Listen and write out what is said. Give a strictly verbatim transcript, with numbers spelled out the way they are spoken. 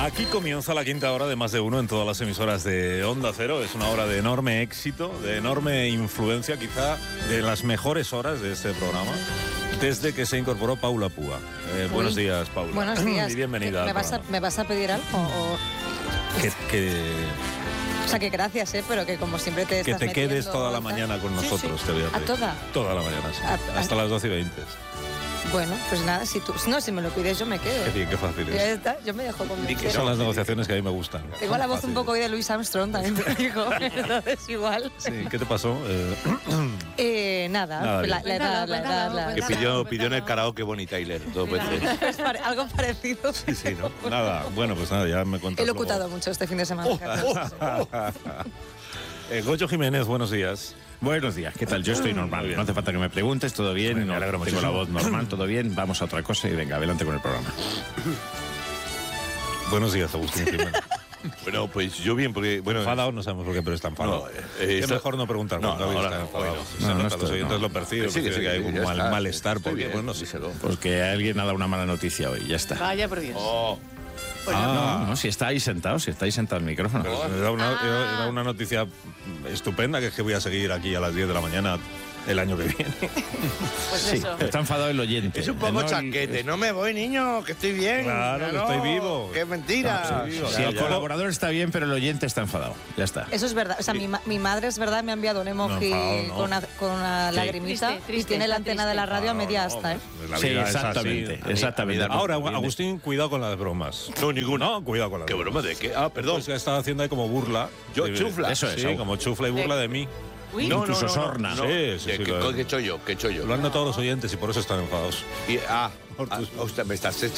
Aquí comienza la quinta hora de Más de Uno en todas las emisoras de Onda Cero. Es una hora de enorme éxito, de enorme influencia, quizá de las mejores horas de este programa, desde que se incorporó Paula Púa. Eh, buenos días, Paula. Buenos días. Y bienvenida. ¿Me vas, a, ¿Me vas a pedir algo? O... Que, que, o sea, que gracias, ¿eh? Pero que como siempre te que estás te quedes metiendo, toda la tal. mañana con Sí, nosotros, sí. te voy a ¿A pedir. toda? Toda la mañana, sí. A- Hasta a- las doce y veinte. Bueno, pues nada, si tú... No, si me lo pides yo me quedo. Qué bien, qué fácil Ya es. está, yo me dejo Y convencer. que son las negociaciones que a mí me gustan. Tengo la voz Fáciles. un poco hoy de Louis Armstrong, también te digo. Entonces igual. Sí, ¿qué te pasó? Eh, Eh, nada, Nada la, bien. la edad, la edad, la Que edad. pidió, pidió en el karaoke Bonnie Tyler dos veces. Es pare- algo parecido. sí, sí, ¿no? Nada, bueno, pues nada, ya me cuentas He locutado luego. mucho este fin de semana. Carlos. Eh, Goyo Jiménez, buenos días. Buenos días, ¿qué tal? Yo estoy normal, no hace falta que me preguntes, todo bien, Bueno, me no, alegro tengo la muchísimo. voz normal, todo bien, vamos a otra cosa y venga, adelante con el programa. Buenos días, Agustín Jiménez. Bueno, pues yo bien, porque... bueno Enfadado, no sabemos por qué, pero está enfadado. No, eh, es está- mejor no preguntar No, cuándo no, hoy ahora está no, enfadado. hoy no. Se No, no nota, estoy, los oyentes no. lo perciben, Sí, que perciben sí, que hay que un ya mal- está, malestar, estoy porque, bien, bueno, no sé. díselo. Porque alguien ha dado una mala noticia hoy, ya está. Vaya por Dios. Oh, Ah, no, no, si estáis sentados, si estáis sentados al micrófono. Pero era una, era- era una noticia estupenda, que es que voy a seguir aquí a las diez de la mañana el año que viene. Pues Sí, eso. está enfadado el oyente. es un poco No el- chanquete. No me voy, niño, que estoy bien. Claro, que no, estoy vivo. Que es mentira. Estoy vivo. Si Ya, el ya. colaborador está bien, pero el oyente está enfadado. Ya está. Eso es verdad. O sea, mi, ma- mi madre es verdad, me ha enviado un emoji No, enfadado, no. con una, con una Sí. lagrimita Triste, triste, y tiene la está antena de la radio a media asta, ¿eh? La Sí, vida es así. exactamente, exactamente. A mí- a mí Ahora, Bien, Agustín, cuidado con las bromas. No, ninguna. No, cuidado con las ¿Qué broma de qué? Ah, perdón. Pues que estaba haciendo ahí como burla. Yo, De- chufla. Eso es, Sí, algo. como chufla y burla de mí. Uy, No, incluso no, no, no, sorna. no. Sí, sí, ¿Qué- sí, qué- lo- ¿Qué he hecho yo? ¿Qué he hecho yo? Lo han notado los oyentes y por eso están enfadados. Y, ah, Por ah, tus- usted me estás